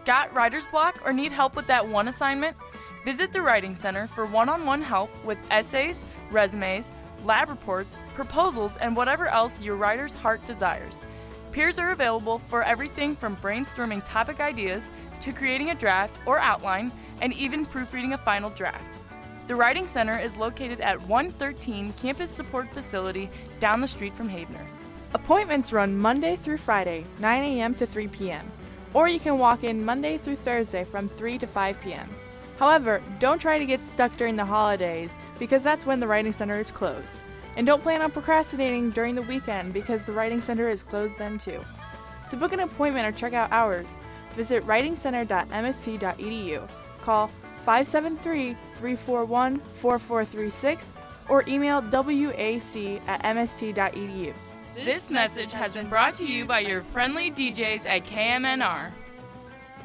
Got writer's block or need help with that one assignment? Visit the Writing Center for one-on-one help with essays, resumes, lab reports, proposals, and whatever else your writer's heart desires. Peers are available for everything from brainstorming topic ideas to creating a draft or outline and even proofreading a final draft. The Writing Center is located at 113 Campus Support Facility down the street from Havener. Appointments run Monday through Friday, 9 a.m. to 3 p.m., or you can walk in Monday through Thursday from 3 to 5 p.m. However, don't try to get stuck during the holidays because that's when the Writing Center is closed. And don't plan on procrastinating during the weekend because the Writing Center is closed then too. To book an appointment or check out hours, visit writingcenter.msc.edu, call 573-341-4436, or email wac@msc.edu. This message has been brought to you by your friendly DJs at KMNR.